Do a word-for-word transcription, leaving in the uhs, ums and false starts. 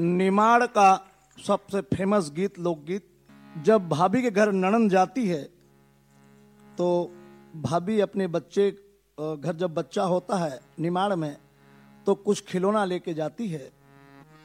निमाड़ का सबसे फेमस गीत, लोकगीत। जब भाभी के घर ननंद जाती है तो भाभी अपने बच्चे घर, जब बच्चा होता है निमाड़ में, तो कुछ खिलौना लेके जाती है।